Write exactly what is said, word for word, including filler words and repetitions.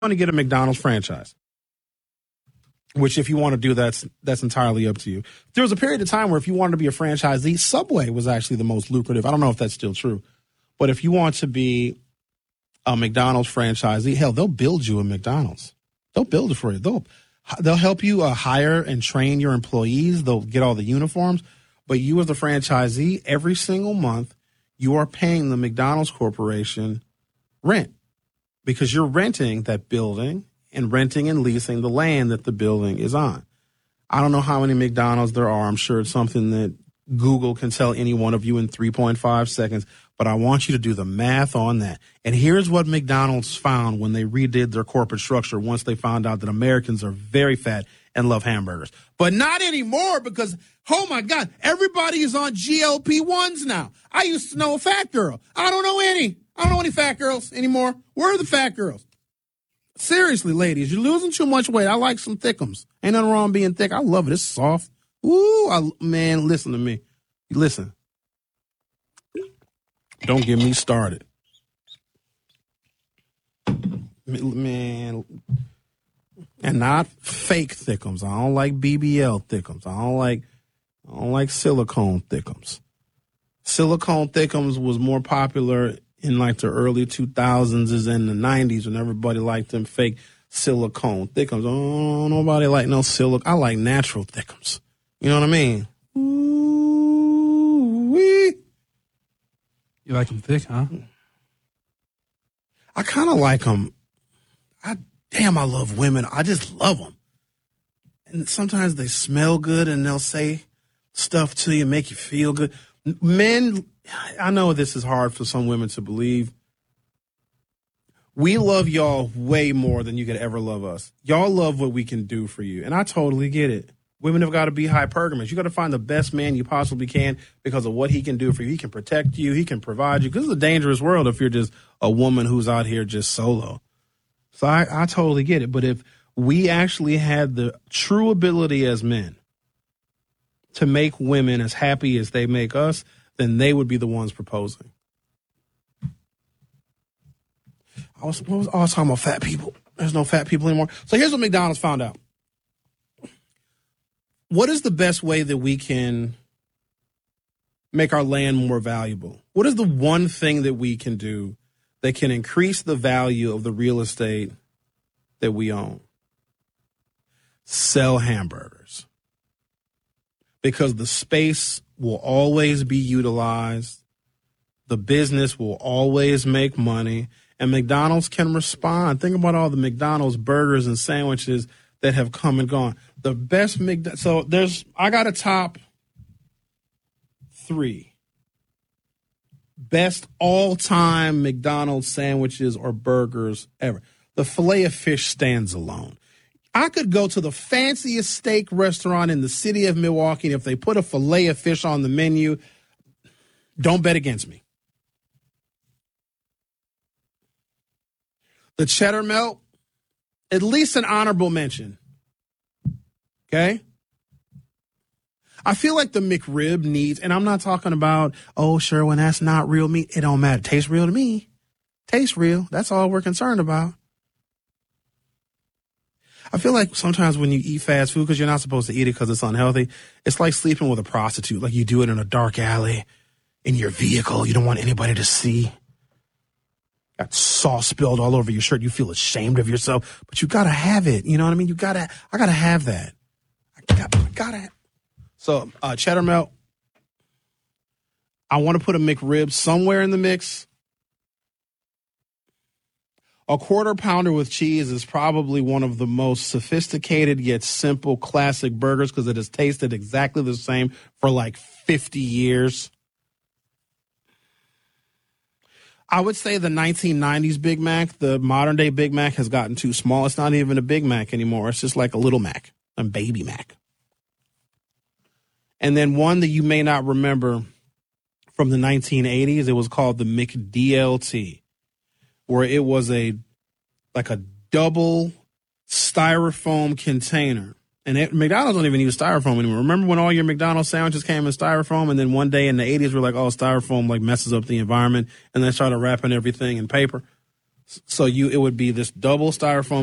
want to get a McDonald's franchise, which if you want to do, that's that's entirely up to you. There was a period of time where if you wanted to be a franchisee, Subway was actually the most lucrative. I don't know if that's still true. But if you want to be a McDonald's franchisee, hell, they'll build you a McDonald's. They'll build it for you. They'll, they'll help you uh, hire and train your employees. They'll get all the uniforms. But you as the franchisee, every single month, you are paying the McDonald's Corporation rent because you're renting that building and renting and leasing the land that the building is on. I don't know how many McDonald's there are. I'm sure it's something that Google can tell any one of you in three point five seconds, but I want you to do the math on that. And here's what McDonald's found when they redid their corporate structure once they found out that Americans are very fat and love hamburgers. But not anymore because, oh, my God, everybody is on G L P ones now. I used to know a fat girl. I don't know any. I don't know any fat girls anymore. Where are the fat girls? Seriously, ladies, you're losing too much weight. I like some thickums. Ain't nothing wrong being thick. I love it. It's soft. Ooh, I, man, listen to me. Listen. Don't get me started. Man, and not fake thickums. I don't like B B L thickums. I don't like I don't like silicone thickums. Silicone thickums was more popular in like the early two thousands is in the nineties when everybody liked them fake silicone thickums. Oh, nobody like no silicone. I like natural thickums. You know what I mean? Ooh-wee. You like them thick, huh? I kind of like them. I damn, I love women. I just love them. And sometimes they smell good and they'll say stuff to you, make you feel good. Men, I know this is hard for some women to believe. We love y'all way more than you could ever love us. Y'all love what we can do for you. And I totally get it. Women have got to be hypergamous. You got to find the best man you possibly can because of what he can do for you. He can protect you. He can provide you. Because it's a dangerous world if you're just a woman who's out here just solo. So I, I totally get it. But if we actually had the true ability as men to make women as happy as they make us, then they would be the ones proposing. I was, what was, I was talking about fat people. There's no fat people anymore. So here's what McDonald's found out. What is the best way that we can make our land more valuable? What is the one thing that we can do that can increase the value of the real estate that we own? Sell hamburgers. Because the space will always be utilized. The business will always make money. And McDonald's can respond. Think about all the McDonald's burgers and sandwiches that have come and gone. The best McDonald's. So there's, I got a top three. Best all-time McDonald's sandwiches or burgers ever. The Filet-O-Fish stands alone. I could go to the fanciest steak restaurant in the city of Milwaukee, and if they put a Filet-O-Fish on the menu, don't bet against me. The cheddar melt, at least an honorable mention. Okay? I feel like the McRib needs, and I'm not talking about, oh, sure, when that's not real meat, it don't matter. Tastes real to me. Tastes real. That's all we're concerned about. I feel like sometimes when you eat fast food, because you're not supposed to eat it because it's unhealthy, it's like sleeping with a prostitute. Like you do it in a dark alley, in your vehicle. You don't want anybody to see. Got sauce spilled all over your shirt. You feel ashamed of yourself, but you got to have it. You know what I mean? You got to, I got to have that. I got, I got to. So uh, cheddar melt. I want to put a McRib somewhere in the mix. A quarter pounder with cheese is probably one of the most sophisticated yet simple classic burgers because it has tasted exactly the same for like fifty years. I would say the nineteen nineties Big Mac, the modern day Big Mac has gotten too small. It's not even a Big Mac anymore. It's just like a little Mac, a baby Mac. And then one that you may not remember from the nineteen eighties, it was called the McD L T, where it was a like a double styrofoam container. And it, McDonald's don't even use styrofoam anymore. Remember when all your McDonald's sandwiches came in styrofoam, and then one day in the eighties we're like, oh, styrofoam like messes up the environment, and they started wrapping everything in paper. So you, it would be this double styrofoam